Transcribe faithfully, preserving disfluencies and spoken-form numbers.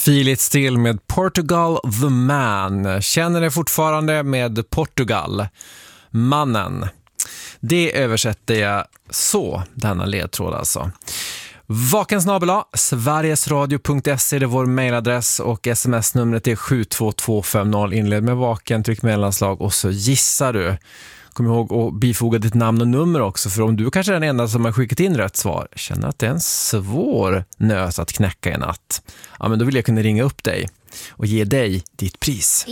Feel It Still med Portugal the Man. Känner det fortfarande med Portugal, mannen. Det översätter jag så, denna ledtråd alltså. Vakensnabel-a, sverigesradio punkt se är vår mailadress och sms-numret är sju två två fem noll. Inled med vaken, tryck mellanslag och så gissar du. Kom ihåg att bifoga ditt namn och nummer också, för om du kanske är den enda som har skickat in rätt svar, känner att det är en svår nöt att knäcka i natt, ja men då vill jag kunna ringa upp dig och ge dig ditt pris.